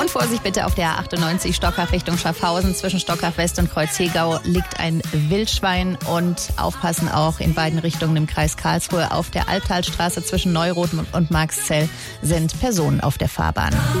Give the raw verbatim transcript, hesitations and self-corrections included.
Und Vorsicht bitte auf der A achtundneunzig Stockach Richtung Schaffhausen. Zwischen Stockach West und Kreuzhegau liegt ein Wildschwein. Und aufpassen auch in beiden Richtungen im Kreis Karlsruhe. Auf der Albtalstraße zwischen Neuroth und Marxzell sind Personen auf der Fahrbahn.